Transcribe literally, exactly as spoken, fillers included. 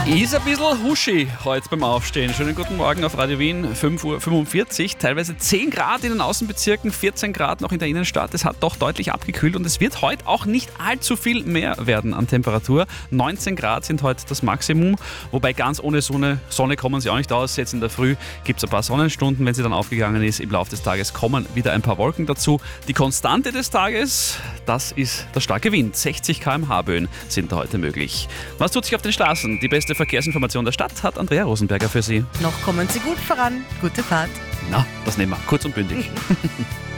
Ist ein bisschen huschi heute beim Aufstehen. Schönen guten Morgen auf Radio Wien, fünf Uhr fünfundvierzig. Teilweise zehn Grad in den Außenbezirken, vierzehn Grad noch in der Innenstadt. Es hat doch deutlich abgekühlt und es wird heute auch nicht allzu viel mehr werden an Temperatur. neunzehn Grad sind heute das Maximum, wobei ganz ohne Sonne, Sonne kommen sie auch nicht aus. Jetzt in der Früh gibt es ein paar Sonnenstunden, wenn sie dann aufgegangen ist. Im Laufe des Tages kommen wieder ein paar Wolken dazu. Die Konstante des Tages, das ist der starke Wind. sechzig Kilometer pro Stunde Böen sind da heute möglich. Was tut sich auf den Straßen? Die beste Verkehrsinformation der Stadt hat Andrea Rosenberger für Sie. Noch kommen Sie gut voran. Gute Fahrt. Na, das nehmen wir. Kurz und bündig.